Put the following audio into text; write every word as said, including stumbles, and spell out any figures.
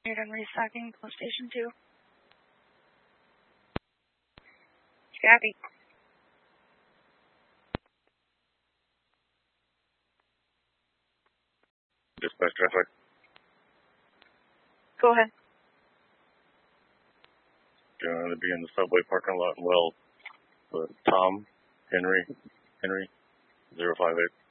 You're done restocking, close station two. Copy. Dispatch traffic. Go ahead. Going to be in the subway parking lot. Well, but Tom, Henry, Henry, zero five eight.